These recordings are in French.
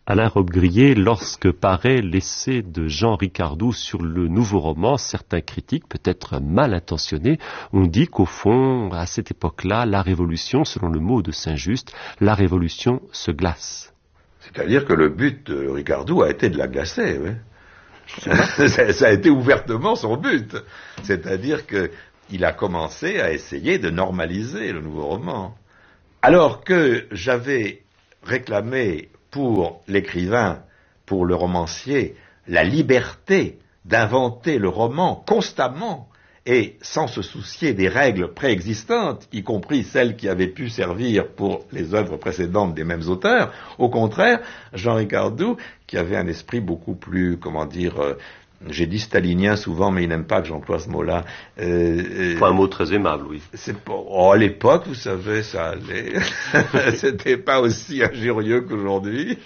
Alain Robbe-Grillet, lorsque paraît l'essai de Jean Ricardou sur le nouveau roman, certains critiques, peut-être mal intentionnés, ont dit qu'au fond, à cette époque-là, la révolution, selon le mot de Saint-Just, la révolution se glace. C'est-à-dire que le but de Ricardou a été de la glacer, oui. Ça a été ouvertement son but. C'est-à-dire qu'il a commencé à essayer de normaliser le nouveau roman. Alors que j'avais réclamé pour l'écrivain, pour le romancier, la liberté d'inventer le roman constamment et sans se soucier des règles préexistantes, y compris celles qui avaient pu servir pour les œuvres précédentes des mêmes auteurs. Au contraire, Jean Ricardou, qui avait un esprit beaucoup plus, j'ai dit stalinien souvent, mais il n'aime pas que j'emploie ce mot-là. Pas un mot très aimable, oui. À l'époque, vous savez, ça allait. C'était pas aussi injurieux qu'aujourd'hui.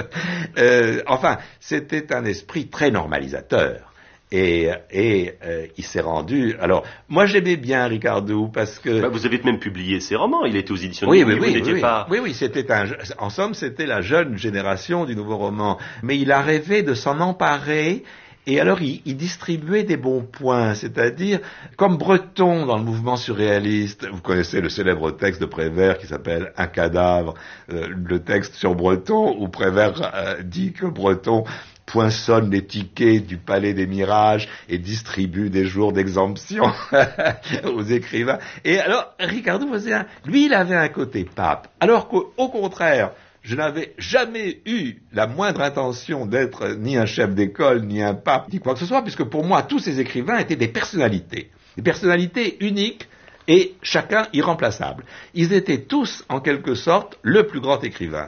Enfin, c'était un esprit très normalisateur. Et il s'est rendu. Alors, moi j'aimais bien Ricardou parce que. Vous avez même publié ses romans. Il était aux éditions. Oui, vous n'étiez pas. Oui, en somme, c'était la jeune génération du nouveau roman. Mais il a rêvé de s'en emparer. Et alors, il distribuait des bons points, c'est-à-dire, comme Breton dans le mouvement surréaliste, vous connaissez le célèbre texte de Prévert qui s'appelle « Un cadavre », le texte sur Breton, où Prévert dit que Breton poinçonne les tickets du Palais des Mirages et distribue des jours d'exemption aux écrivains. Et alors, Ricardou lui, il avait un côté pape, alors qu'au contraire, je n'avais jamais eu la moindre intention d'être ni un chef d'école, ni un pape, ni quoi que ce soit, puisque pour moi, tous ces écrivains étaient des personnalités uniques, et chacun irremplaçable. Ils étaient tous, en quelque sorte, le plus grand écrivain.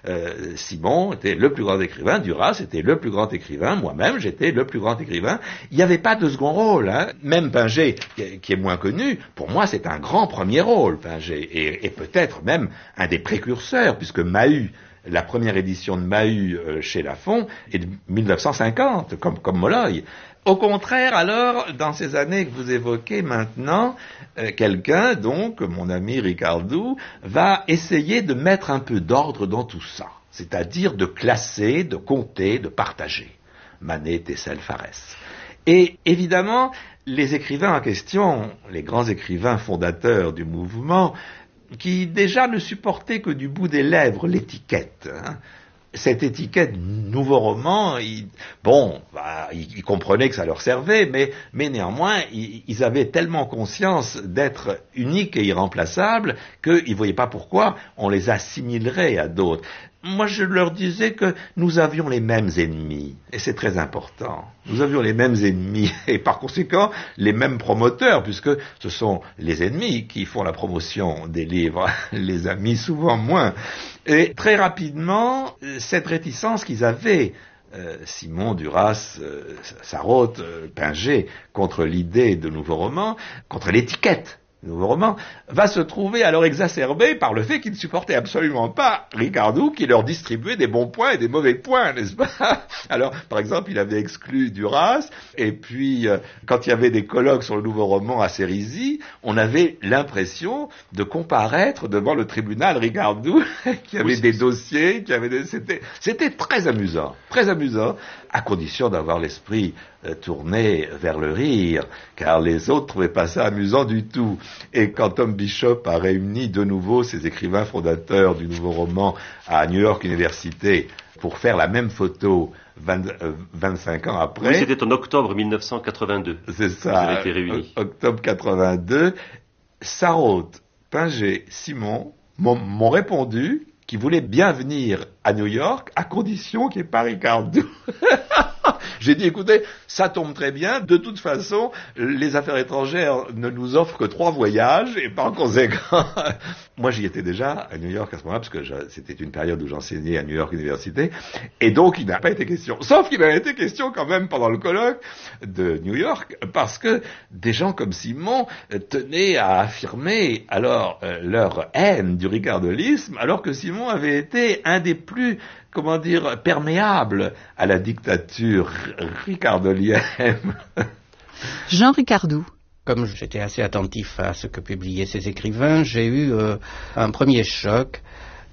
Simon était le plus grand écrivain, Duras était le plus grand écrivain, moi-même j'étais le plus grand écrivain. Il n'y avait pas de second rôle, hein. Même Pinget, qui est moins connu, pour moi c'est un grand premier rôle, Pinget, et peut-être même un des précurseurs, puisque Mahut, la première édition de Mahut chez Lafon est de 1950, comme Molloy. Au contraire, alors, dans ces années que vous évoquez maintenant, quelqu'un, donc, mon ami Ricardou, va essayer de mettre un peu d'ordre dans tout ça, c'est-à-dire de classer, de compter, de partager. Manet, Tessel, Farès. Et évidemment, les écrivains en question, les grands écrivains fondateurs du mouvement, qui déjà ne supportaient que du bout des lèvres l'étiquette, hein. Cette étiquette nouveau roman, ils comprenaient que ça leur servait, mais néanmoins, ils avaient tellement conscience d'être uniques et irremplaçables qu'ils ne voyaient pas pourquoi on les assimilerait à d'autres. Moi, je leur disais que nous avions les mêmes ennemis, et c'est très important. Nous avions les mêmes ennemis, et par conséquent, les mêmes promoteurs, puisque ce sont les ennemis qui font la promotion des livres, les amis souvent moins. Et très rapidement, cette réticence qu'ils avaient, Simon, Duras, Sarraute, Pinget, contre l'idée de nouveau roman, contre l'étiquette nouveau roman, va se trouver alors exacerbé par le fait qu'ils ne supportaient absolument pas Ricardou qui leur distribuait des bons points et des mauvais points, n'est-ce pas? Alors, par exemple, il avait exclu Duras, et puis, quand il y avait des colloques sur le nouveau roman à Cérisy, on avait l'impression de comparaître devant le tribunal Ricardou, qui avait des dossiers, c'était très amusant, à condition d'avoir l'esprit tourné vers le rire, car les autres trouvaient pas ça amusant du tout. Et quand Tom Bishop a réuni de nouveau ses écrivains fondateurs du nouveau roman à New York University pour faire la même photo 25 ans après... Oui, c'était en octobre 1982. C'est ça, ils avaient été réunis. Octobre 82, Sarraute, Pinget, Simon m'ont répondu qu'ils voulaient bien venir à New York à condition qu'il n'y ait pas Ricardou. J'ai dit, écoutez, ça tombe très bien, de toute façon, les affaires étrangères ne nous offrent que 3 voyages, et par conséquent, moi j'y étais déjà à New York à ce moment-là, parce que c'était une période où j'enseignais à New York Université, et donc il n'a pas été question, sauf qu'il a été question quand même pendant le colloque de New York, parce que des gens comme Simon tenaient à affirmer alors leur haine du ricardolisme, alors que Simon avait été un des plus perméable à la dictature ricardolienne. Jean Ricardou. Comme j'étais assez attentif à ce que publiaient ces écrivains, j'ai eu un premier choc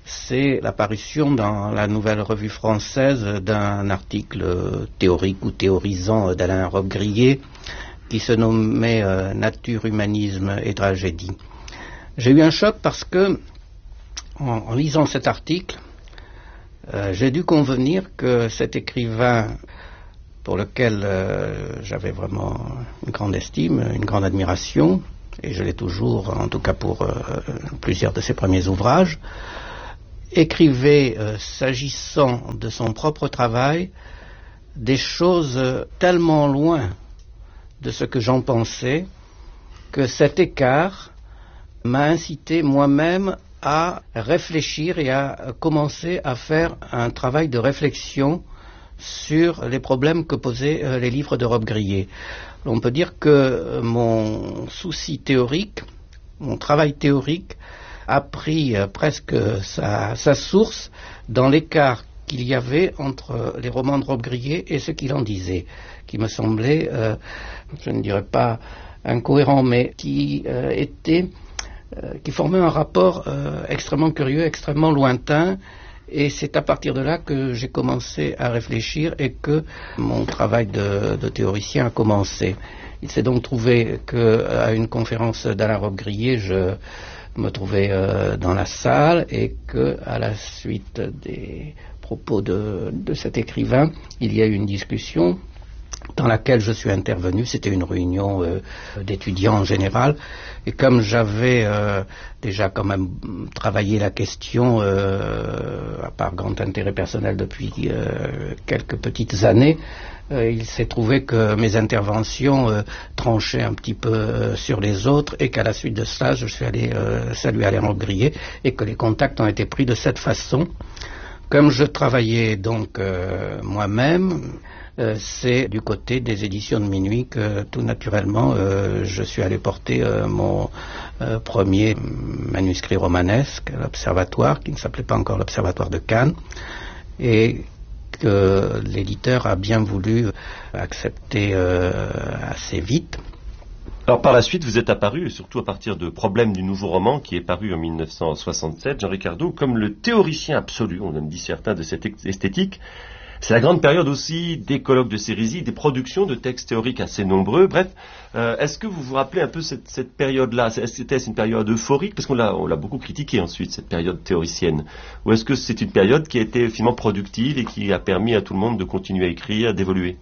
c'est l'apparition dans la Nouvelle Revue Française d'un article théorique ou théorisant d'Alain Robbe-Grillet qui se nommait Nature, humanisme et tragédie. J'ai eu un choc parce que, en lisant cet article, j'ai dû convenir que cet écrivain, pour lequel j'avais vraiment une grande estime, une grande admiration, et je l'ai toujours, en tout cas pour plusieurs de ses premiers ouvrages, écrivait, s'agissant de son propre travail, des choses tellement loin de ce que j'en pensais, que cet écart m'a incité moi-même à réfléchir et à commencer à faire un travail de réflexion sur les problèmes que posaient les livres de Robbe-Grillet. On peut dire que mon souci théorique, mon travail théorique, a pris presque sa source dans l'écart qu'il y avait entre les romans de Robbe-Grillet et ce qu'il en disait, qui me semblait, je ne dirais pas incohérent, mais qui formait un rapport extrêmement curieux, extrêmement lointain, et c'est à partir de là que j'ai commencé à réfléchir et que mon travail de théoricien a commencé. Il s'est donc trouvé qu'à une conférence d'Alain Robbe-Grillet, je me trouvais dans la salle et qu'à la suite des propos de cet écrivain, il y a eu une discussion dans laquelle je suis intervenu. C'était une réunion d'étudiants en général, et comme j'avais déjà quand même travaillé la question par grand intérêt personnel depuis quelques petites années, il s'est trouvé que mes interventions tranchaient un petit peu sur les autres, et qu'à la suite de ça, je suis allé saluer Alain Robbe-Grillet, et que les contacts ont été pris de cette façon. Comme je travaillais donc moi-même, c'est du côté des éditions de Minuit que tout naturellement je suis allé porter mon premier manuscrit romanesque, l'Observatoire, qui ne s'appelait pas encore l'Observatoire de Cannes, et que l'éditeur a bien voulu accepter assez vite. Alors par la suite, vous êtes apparu, surtout à partir de Problème du nouveau roman, qui est paru en 1967, Jean Ricardou, comme le théoricien absolu, on me dit certains, de cette esthétique. C'est la grande période aussi des colloques de sérésie, des productions de textes théoriques assez nombreux. Bref, est-ce que vous vous rappelez un peu cette période-là? C'était une période euphorique? Parce qu'on l'a beaucoup critiqué ensuite, cette période théoricienne. Ou est-ce que c'est une période qui a été finalement productive et qui a permis à tout le monde de continuer à écrire, d'évoluer?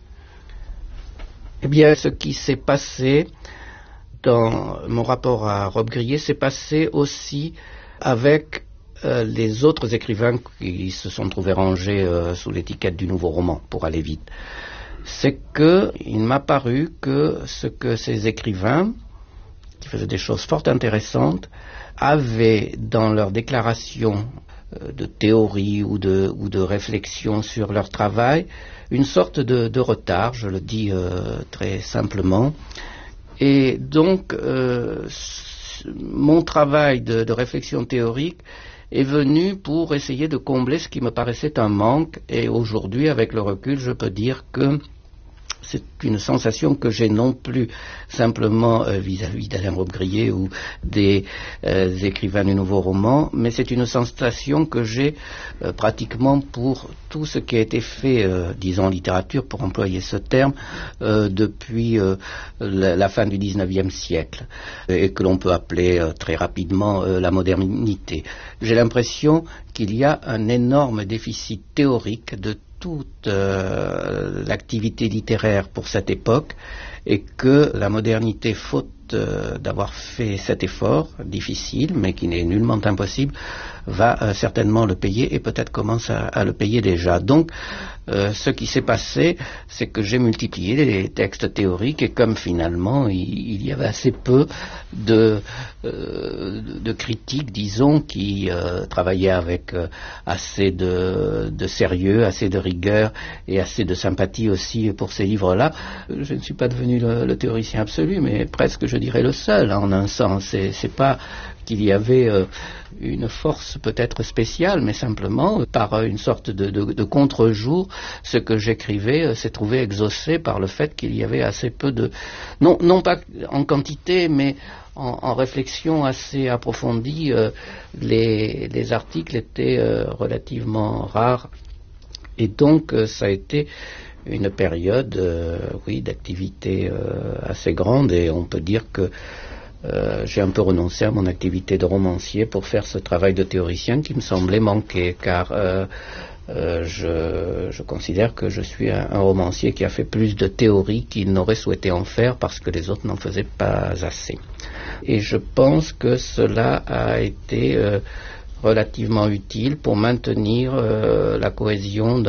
Eh bien, ce qui s'est passé dans mon rapport à Robbe-Grillet s'est passé aussi avec les autres écrivains qui se sont trouvés rangés sous l'étiquette du nouveau roman, pour aller vite. C'est qu'il m'a paru que ce que ces écrivains, qui faisaient des choses fort intéressantes, avaient dans leurs déclarations de théorie ou de réflexion sur leur travail une sorte de retard, je le dis très simplement. Et donc, mon travail de réflexion théorique est venu pour essayer de combler ce qui me paraissait un manque, et aujourd'hui, avec le recul, je peux dire que c'est une sensation que j'ai non plus simplement vis-à-vis d'Alain Robbe-Grillet ou des écrivains du nouveau roman, mais c'est une sensation que j'ai pratiquement pour tout ce qui a été fait, disons en littérature, pour employer ce terme, depuis la fin du XIXe siècle, et que l'on peut appeler très rapidement la modernité. J'ai l'impression qu'il y a un énorme déficit théorique de toute l'activité littéraire pour cette époque, et que la modernité, faute d'avoir fait cet effort difficile, mais qui n'est nullement impossible, va certainement le payer, et peut-être commence à le payer déjà. Donc, ce qui s'est passé, c'est que j'ai multiplié les textes théoriques, et comme finalement il y avait assez peu de critiques, disons, qui travaillaient avec assez de sérieux, assez de rigueur et assez de sympathie aussi pour ces livres-là, je ne suis pas devenu le théoricien absolu, mais presque, je dirais, le seul, en un sens. C'est pas qu'il y avait une force peut-être spéciale, mais simplement par une sorte de contre-jour, ce que j'écrivais s'est trouvé exaucé par le fait qu'il y avait assez peu de, non pas en quantité, mais en réflexion assez approfondie, les articles étaient relativement rares. Et donc, ça a été une période d'activité assez grande, et on peut dire que j'ai un peu renoncé à mon activité de romancier pour faire ce travail de théoricien qui me semblait manquer, car je considère que je suis un romancier qui a fait plus de théorie qu'il n'aurait souhaité en faire parce que les autres n'en faisaient pas assez. Et je pense que cela a été relativement utile pour maintenir la cohésion